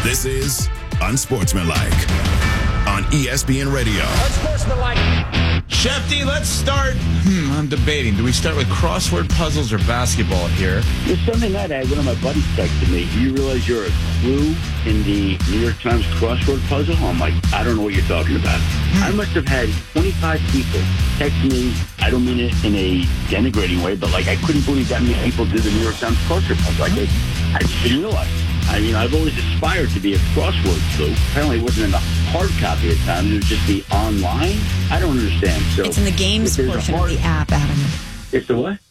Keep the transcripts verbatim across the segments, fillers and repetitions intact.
This is Unsportsmanlike on E S P N Radio. Unsportsmanlike. Shefty, let's start. Hmm, I'm debating. Do we start with crossword puzzles or basketball here? This Sunday night, I had one of my buddies texted me, "Do you realize you're a clue in the New York Times crossword puzzle?" I'm like, I don't know what you're talking about. Hmm. I must have had twenty-five people text me. I don't mean it in a denigrating way, but like I couldn't believe that many people did the New York Times crossword puzzle. Like, I, I just didn't realize. I mean, I've always aspired to be a crossword clue. Apparently, it wasn't in the hard copy at times. It was just the online. I don't understand. So it's in the games portion hard, of the app, Adam. It's the what?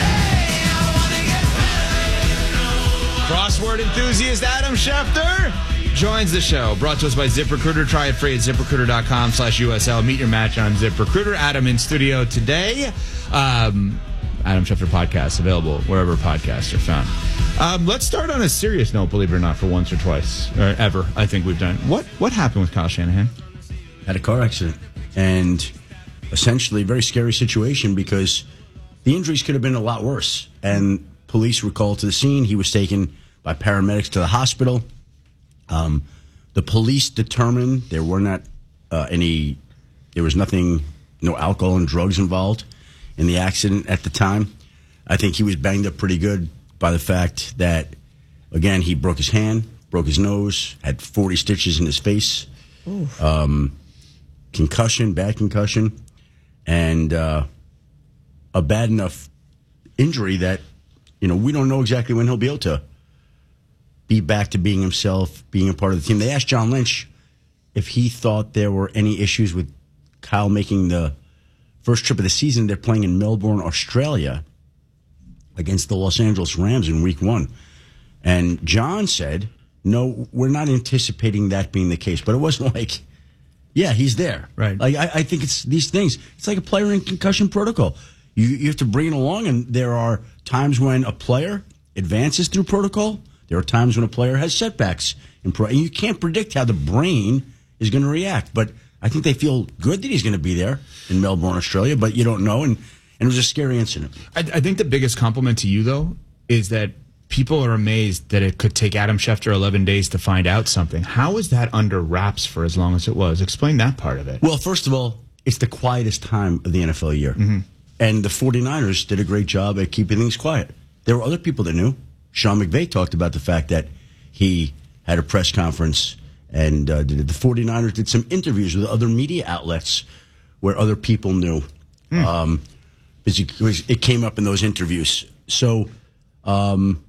Crossword enthusiast Adam Schefter joins the show. Brought to us by ZipRecruiter. Try it free at ZipRecruiter.com slash USL. Meet your match on ZipRecruiter. Adam in studio today. Um, Adam Schefter podcast available wherever podcasts are found. Um, let's start on a serious note, believe it or not, for once or twice, or ever, I think we've done. What what happened with Kyle Shanahan? Had a car accident, and essentially a very scary situation because the injuries could have been a lot worse. And police were called to the scene. He was taken by paramedics to the hospital. Um, the police determined there were not uh, any, there was nothing, no alcohol and drugs involved in the accident at the time. I think he was banged up pretty good by the fact that, again, he broke his hand, broke his nose, had forty stitches in his face, um, concussion, bad concussion, and uh, a bad enough injury that, you know, we don't know exactly when he'll be able to be back to being himself, being a part of the team. They asked John Lynch if he thought there were any issues with Kyle making the first trip of the season. They're playing in Melbourne, Australia, against the Los Angeles Rams in week one. And John said, no, we're not anticipating that being the case. But it wasn't like, yeah, he's there. Right. Like I, I think it's these things. It's like a player in concussion protocol. You, you have to bring it along, and there are times when a player advances through protocol. There are times when a player has setbacks in pro, and you can't predict how the brain is going to react. But I think they feel good that he's going to be there in Melbourne, Australia, but you don't know. And, and it was a scary incident. I, I think the biggest compliment to you, though, is that people are amazed that it could take Adam Schefter eleven days to find out something. How is that under wraps for as long as it was? Explain that part of it. Well, first of all, it's the quietest time of the N F L year. Mm-hmm. And the 49ers did a great job at keeping things quiet. There were other people that knew. Sean McVay talked about the fact that he had a press conference and uh, did it. The 49ers did some interviews with other media outlets where other people knew. Mm. Um, because it came up in those interviews. So, um,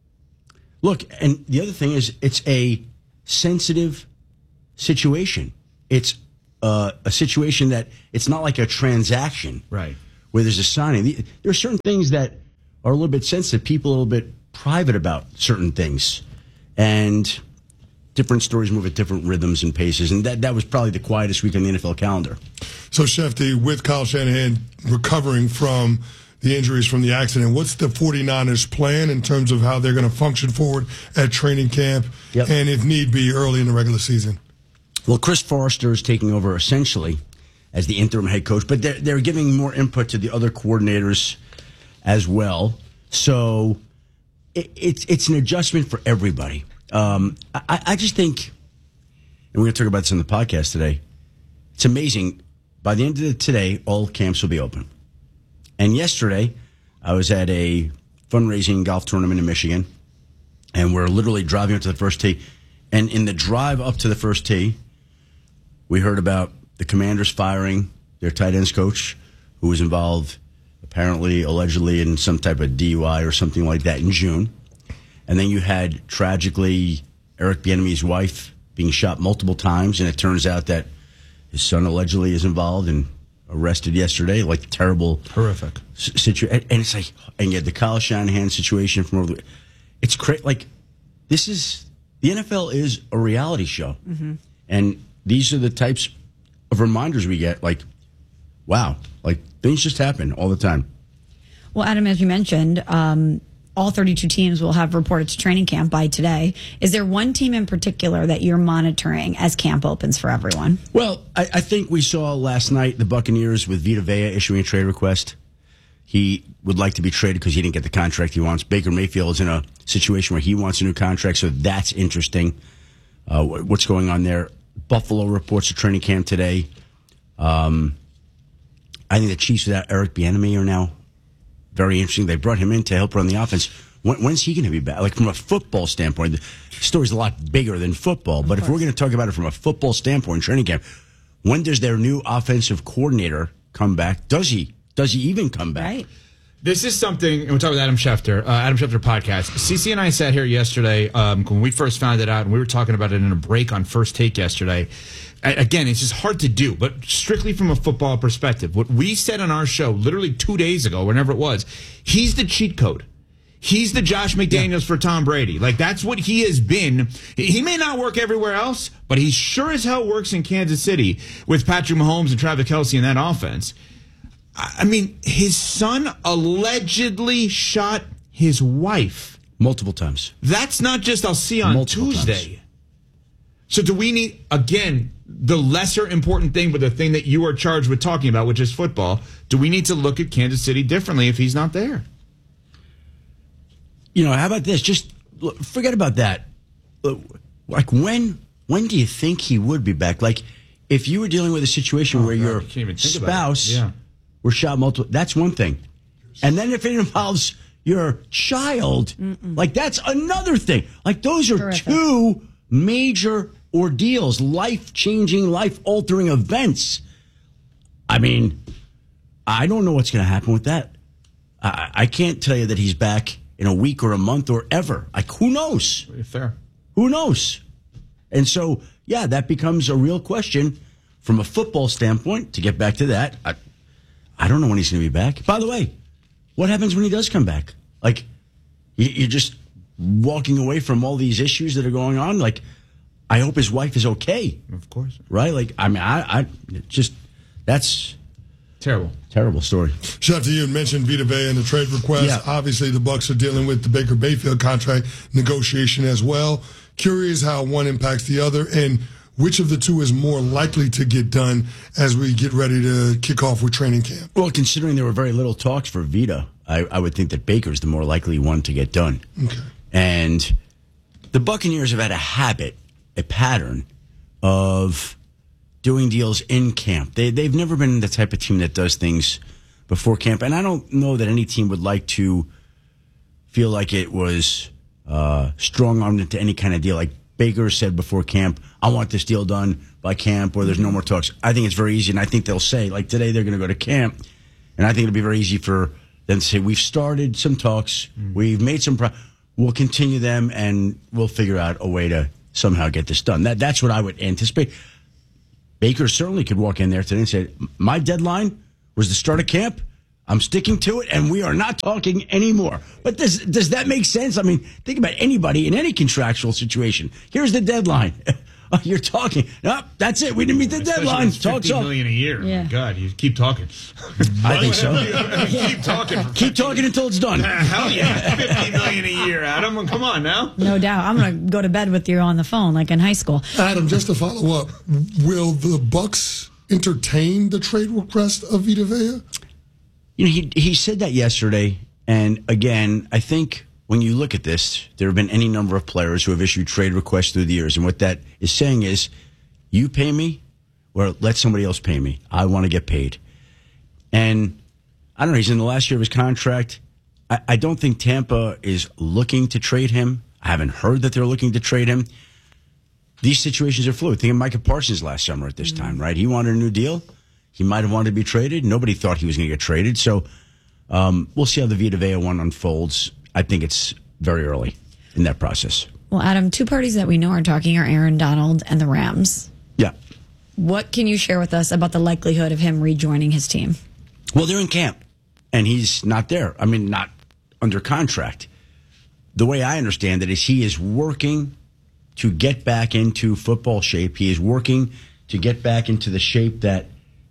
look, and the other thing is it's a sensitive situation. It's uh, a situation that it's not like a transaction. Right. Where there's a signing. There are certain things that are a little bit sensitive. People are a little bit private about certain things. And different stories move at different rhythms and paces. And that, that was probably the quietest week on the N F L calendar. So, Shefty, with Kyle Shanahan recovering from the injuries from the accident, what's the 49ers plan in terms of how they're going to function forward at training camp yep. and, if need be, early in the regular season? Well, Chris Forrester is taking over essentially as the interim head coach, but they're, they're giving more input to the other coordinators as well. So it, it's it's an adjustment for everybody. Um, I, I just think, and we're going to talk about this on the podcast today, it's amazing. By the end of the, today, all camps will be open. And yesterday, I was at a fundraising golf tournament in Michigan, and we're literally driving up to the first tee. And in the drive up to the first tee, we heard about the Commanders firing their tight ends coach, who was involved apparently, allegedly, in some type of D U I or something like that in June. And then you had, tragically, Eric Bieniemy's wife being shot multiple times, and it turns out that his son allegedly is involved and arrested yesterday. Like, terrible. Horrific. Situation. And it's like, and yet the Kyle Shanahan situation from over the, it's crazy. Like, this is, the N F L is a reality show. Mm-hmm. And these are the types of reminders we get, like, wow, like, things just happen all the time. Well, Adam, as you mentioned, um, all thirty-two teams will have reported to training camp by today. Is there one team in particular that you're monitoring as camp opens for everyone? Well, I, I think we saw last night the Buccaneers with Vita Vea issuing a trade request. He would like to be traded because he didn't get the contract he wants. Baker Mayfield is in a situation where he wants a new contract, so that's interesting. uh, what's going on there. Buffalo reports a training camp today. Um, I think the Chiefs without Eric Bieniemy are now very interesting. They brought him in to help run the offense. When, when's he going to be back? Like from a football standpoint, the story's a lot bigger than football. But if we're going to talk about it from a football standpoint, training camp, when does their new offensive coordinator come back? Does he? Does he even come back? Right. This is something, and we'll talk with Adam Schefter, uh, Adam Schefter podcast. Cece and I sat here yesterday um, when we first found it out, and we were talking about it in a break on First Take yesterday. I, again, it's just hard to do, but strictly from a football perspective, what we said on our show literally two days ago, whenever it was, he's the cheat code. He's the Josh McDaniels yeah. for Tom Brady. Like, that's what he has been. He may not work everywhere else, but he sure as hell works in Kansas City with Patrick Mahomes and Travis Kelce in that offense. I mean, his son allegedly shot his wife. Multiple times. That's not just I'll see on Multiple Tuesday. Times. So do we need, again, the lesser important thing, but the thing that you are charged with talking about, which is football, do we need to look at Kansas City differently if he's not there? You know, how about this? Just forget about that. Like, when when do you think he would be back? Like, if you were dealing with a situation oh, where God, your spouse yeah. were shot multiple, that's one thing. And then if it involves your child, Mm-mm. like, that's another thing. Like, those are Terrific. two major ordeals, life-changing, life-altering events. I mean, I don't know what's going to happen with that. I, I can't tell you that he's back in a week or a month or ever. Like, who knows? Fair. Who knows? And so, yeah, that becomes a real question from a football standpoint. To get back to that, I, I don't know when he's going to be back. By the way, what happens when he does come back? Like, you, you're just walking away from all these issues that are going on. Like, I hope his wife is okay. Of course. Right? Like, I mean, I, I just, that's terrible. Terrible story. Schefter, you had mentioned Vita Vea and the trade request. Yeah. Obviously, the Bucs are dealing with the Baker Mayfield contract negotiation as well. Curious how one impacts the other and which of the two is more likely to get done as we get ready to kick off with training camp. Well, considering there were very little talks for Vita, I, I would think that Baker's the more likely one to get done. Okay. And the Buccaneers have had a habit, a pattern of doing deals in camp. They, they've never been the type of team that does things before camp. And I don't know that any team would like to feel like it was uh, strong-armed into any kind of deal. Like Baker said before camp, I want this deal done by camp or there's no more talks. I think it's very easy, and I think they'll say, like today they're going to go to camp, and I think it'll be very easy for them to say, we've started some talks, mm. we've made some pro- we'll continue them, and we'll figure out a way to somehow get this done. That That's what I would anticipate. Baker certainly could walk in there today and say, my deadline was the start of camp. I'm sticking to it, and we are not talking anymore. But does does that make sense? I mean, think about anybody in any contractual situation. Here's the deadline. You're talking. No, that's it. We didn't meet the Especially deadline. It's Talk's fifty up. million a year. Yeah. My God, you keep talking. I think so. keep talking. For Keep talking until it's done. Hell yeah, fifty million a year, Adam. Come on now. No doubt. I'm going to go to bed with you on the phone like in high school. Adam, just to follow up, will the Bucs entertain the trade request of Vita Vea? You know, he he said that yesterday, and again, I think when you look at this, there have been any number of players who have issued trade requests through the years, and what that is saying is, you pay me, or let somebody else pay me. I want to get paid. And I don't know, he's in the last year of his contract. I, I don't think Tampa is looking to trade him. I haven't heard that they're looking to trade him. These situations are fluid. Think of Micah Parsons last summer at this mm-hmm. time, right? He wanted a new deal. He might have wanted to be traded. Nobody thought he was going to get traded. So um, we'll see how the Vita Vea one unfolds. I think it's very early in that process. Well, Adam, two parties that we know are talking are Aaron Donald and the Rams. Yeah. What can you share with us about the likelihood of him rejoining his team? Well, they're in camp, and he's not there. I mean, not under contract. The way I understand it is he is working to get back into football shape. He is working to get back into the shape that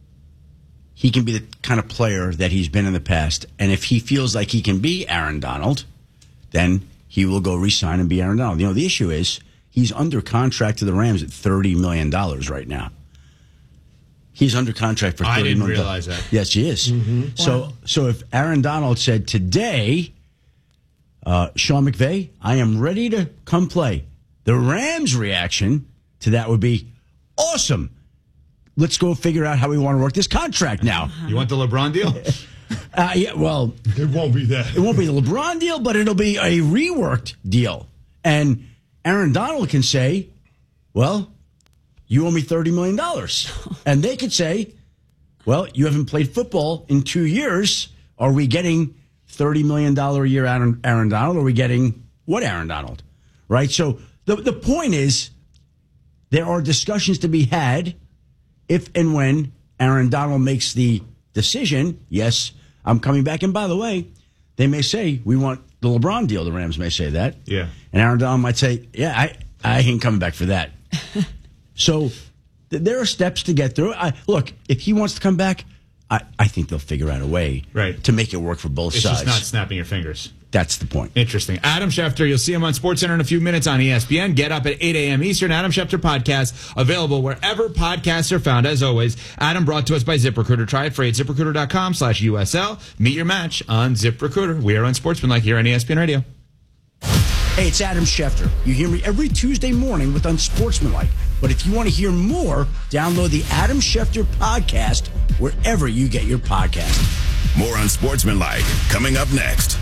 he can be the kind of player that he's been in the past. And if he feels like he can be Aaron Donald, then he will go re-sign and be Aaron Donald. You know, the issue is he's under contract to the Rams at thirty million dollars right now. He's under contract for thirty million dollars. I didn't realize that. Yes, he is. Mm-hmm. So, wow. so if Aaron Donald said today, uh, Sean McVay, I am ready to come play. The The Rams' reaction to that would be, awesome. Let's go figure out how we want to work this contract now. You want the LeBron deal? Uh, yeah, well, it won't be that. It won't be the LeBron deal, but it'll be a reworked deal. And Aaron Donald can say, well, you owe me thirty million dollars. And they could say, well, you haven't played football in two years. Are we getting thirty million dollars a year Aaron, Aaron Donald? Or are we getting what Aaron Donald? Right? So the, the point is, there are discussions to be had if and when Aaron Donald makes the decision, yes, I'm coming back. And by the way, they may say, we want the LeBron deal. The Rams may say that. Yeah. And Aaron Donald might say, yeah, I, I ain't coming back for that. So th- there are steps to get through. I, look, if he wants to come back, I, I think they'll figure out a way right. to make it work for both it's sides. It's just not snapping your fingers. That's the point. Interesting. Adam Schefter, you'll see him on SportsCenter in a few minutes on E S P N. Get up at eight a.m. Eastern. Adam Schefter podcast, available wherever podcasts are found. As always, Adam brought to us by ZipRecruiter. Try it free at ZipRecruiter.com slash USL. Meet your match on ZipRecruiter. We are on Sportsmanlike here on E S P N Radio. Hey, it's Adam Schefter. You hear me every Tuesday morning with Unsportsmanlike. But if you want to hear more, download the Adam Schefter podcast wherever you get your podcast. More Unsportsmanlike coming up next.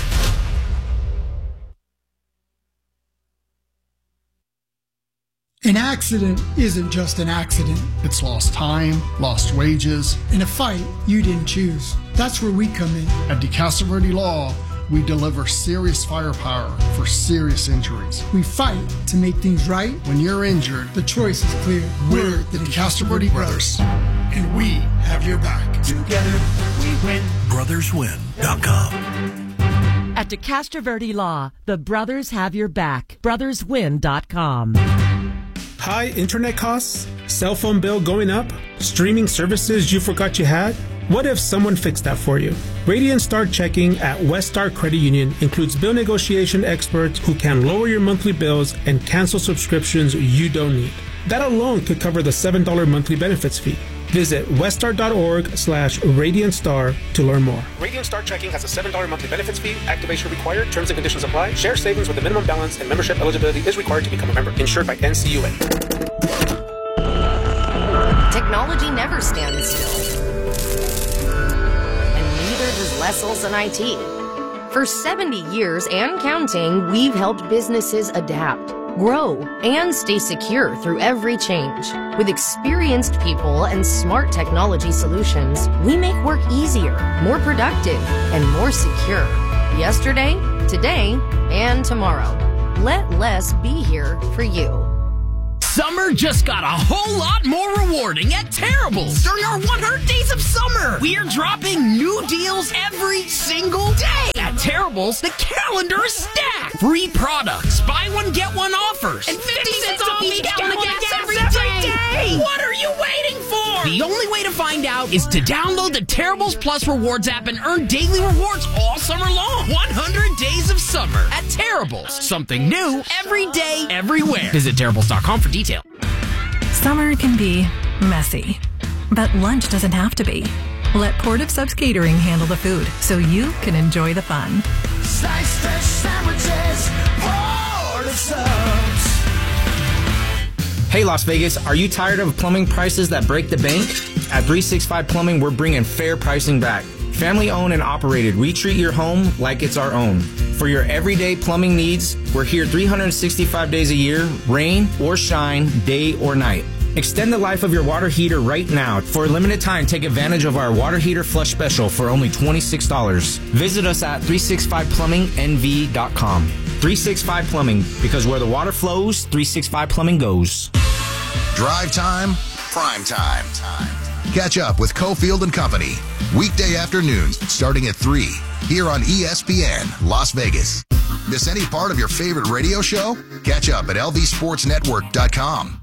An accident isn't just an accident. It's lost time, lost wages. In a fight you didn't choose. That's where we come in. At DeCastro Verde Law, we deliver serious firepower for serious injuries. We fight to make things right. When you're injured, the choice is clear. We're the DeCastro Verde Brothers, and we have your back. Together we win. brothers win dot com. At DeCastro Verde Law, the brothers have your back. brothers win dot com. High internet costs? Cell phone bill going up? Streaming services you forgot you had? What if someone fixed that for you? Radiant Star Checking at Westar Credit Union includes bill negotiation experts who can lower your monthly bills and cancel subscriptions you don't need. That alone could cover the seven dollars monthly benefits fee. Visit westar.org slash Radiant Star to learn more. Radiant Star Checking has a seven dollars monthly benefits fee. Activation required. Terms and conditions apply. Share savings with a minimum balance and membership eligibility is required to become a member. Insured by N C U A. Technology never stands still. And neither does Leslie and I T. For seventy years and counting, we've helped businesses adapt, grow, and stay secure through every change. With experienced people and smart technology solutions, we make work easier, more productive, and more secure. Yesterday, today, and tomorrow. Let Les be here for you. Summer just got a whole lot more rewarding at Terrible's. During our one hundred days of summer, we're dropping new deals every single day. At Terrible's, the calendar is stacked. Free products, buy one, get one offers, and fifty cents off each gallon of gas every day. What are you waiting for? The only way to find out is to download the Terrible's Plus Rewards app and earn daily rewards all summer long. one hundred days of summer at Terrible's. Something new every day, everywhere. Visit Terrible's dot com for details. Summer can be messy, but lunch doesn't have to be. Let Port of Subs Catering handle the food so you can enjoy the fun. Slice fresh sandwiches, Port of Subs. Hey Las Vegas, are you tired of plumbing prices that break the bank? At three sixty-five Plumbing, we're bringing fair pricing back. Family owned and operated, we treat your home like it's our own. For your everyday plumbing needs, we're here three hundred sixty-five days a year, rain or shine, day or night. Extend the life of your water heater right now. For a limited time, take advantage of our water heater flush special for only twenty-six dollars. Visit us at three sixty-five plumbing N V dot com. three sixty-five Plumbing, because where the water flows, three sixty-five Plumbing goes. Drive time, prime time. Catch up with Cofield and Company. Weekday afternoons starting at three here on E S P N Las Vegas. Miss any part of your favorite radio show? Catch up at L V sports network dot com.